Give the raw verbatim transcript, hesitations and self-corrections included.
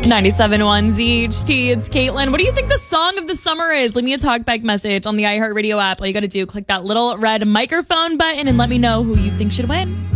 ninety-seven point one Z H T, it's Caitlin. What do you think the song of the summer is? Leave me a talkback message on the iHeartRadio app. All you got to do, click that little red microphone button and let me know who you think should win.